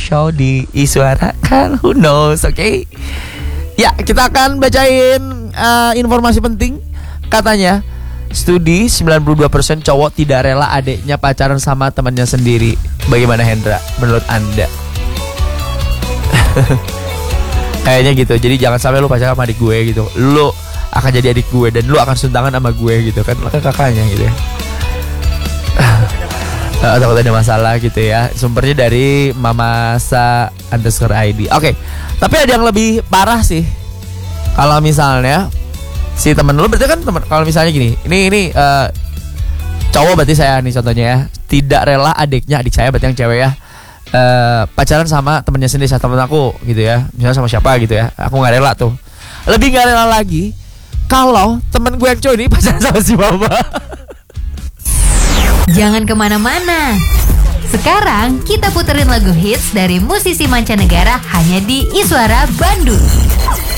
show di Iswara kan, who knows, oke? Ya, kita akan bacain informasi penting. Katanya studi 92% cowok tidak rela adiknya pacaran sama temannya sendiri. Bagaimana Hendra menurut Anda? Kayaknya gitu. Jadi jangan sampai lu pacaran sama adik gue gitu. Lu akan jadi adik gue dan lu akan suntangan sama gue gitu kan, kakaknya gitu ya. Takut ada masalah gitu ya. Sumbernya dari mamasa_id. Oke. Tapi ada yang lebih parah sih. Kalau misalnya si temen lu, berarti kan temen, kalau misalnya gini, ini cowok berarti saya nih contohnya ya, tidak rela adiknya, adik saya berarti yang cewek ya, pacaran sama temennya sendiri, sama temen aku gitu ya, misalnya sama siapa gitu ya, aku nggak rela tuh. Lebih nggak rela lagi kalau temen gue yang cowok ini pacaran sama si mama. Jangan kemana-mana. Sekarang kita puterin lagu hits dari musisi mancanegara hanya di Iswara Bandung.